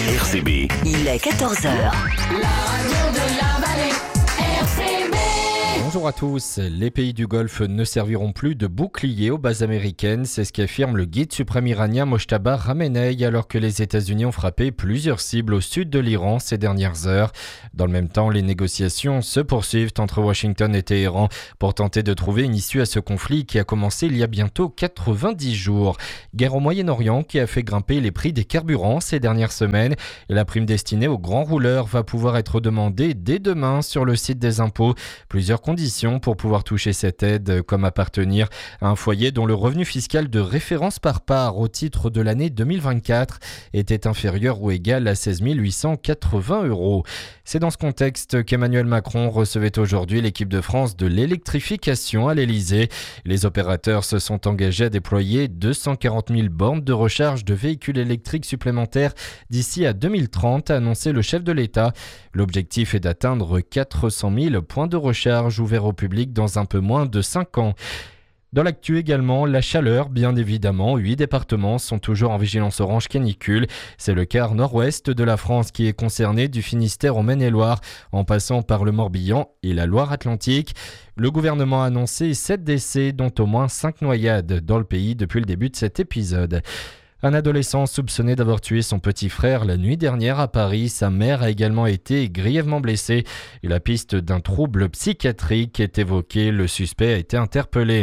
RCB. Il est 14h. La radio de la vallée, RCB. Bonjour à tous. Les pays du Golfe ne serviront plus de bouclier aux bases américaines. C'est ce qu'affirme le guide suprême iranien Mojtaba Khamenei alors que les États-Unis ont frappé plusieurs cibles au sud de l'Iran ces dernières heures. Dans le même temps, les négociations se poursuivent entre Washington et Téhéran pour tenter de trouver une issue à ce conflit qui a commencé il y a bientôt 90 jours. Guerre au Moyen-Orient qui a fait grimper les prix des carburants ces dernières semaines. Et la prime destinée aux grands rouleurs va pouvoir être demandée dès demain sur le site des impôts. Plusieurs conditions pour pouvoir toucher cette aide, comme appartenir à un foyer dont le revenu fiscal de référence par part au titre de l'année 2024 était inférieur ou égal à 16 880 €. C'est dans ce contexte qu'Emmanuel Macron recevait aujourd'hui l'équipe de France de l'électrification à l'Elysée. Les opérateurs se sont engagés à déployer 240 000 bornes de recharge de véhicules électriques supplémentaires d'ici à 2030, a annoncé le chef de l'État. L'objectif est d'atteindre 400 000 points de recharge ouverts au public dans un peu moins de 5 ans. Dans l'actu également, la chaleur, bien évidemment. 8 départements sont toujours en vigilance orange canicule. C'est le quart nord-ouest de la France qui est concerné, du Finistère au Maine-et-Loire, en passant par le Morbihan et la Loire-Atlantique. Le gouvernement a annoncé 7 décès, dont au moins 5 noyades dans le pays depuis le début de cet épisode. Un adolescent soupçonné d'avoir tué son petit frère la nuit dernière à Paris. Sa mère a également été grièvement blessée et la piste d'un trouble psychiatrique est évoquée. Le suspect a été interpellé.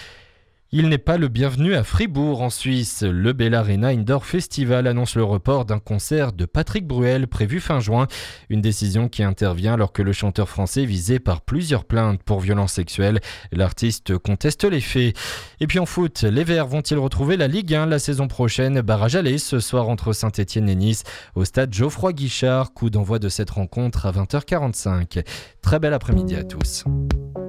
Il n'est pas le bienvenu à Fribourg en Suisse. Le Bella Arena Indoor Festival annonce le report d'un concert de Patrick Bruel prévu fin juin. Une décision qui intervient alors que le chanteur français est visé par plusieurs plaintes pour violences sexuelles. L'artiste conteste les faits. Et puis en foot, les Verts vont-ils retrouver la Ligue 1 la saison prochaine? Barrage aller ce soir entre Saint-Etienne et Nice au stade Geoffroy Guichard. Coup d'envoi de cette rencontre à 20h45. Très bel après-midi à tous.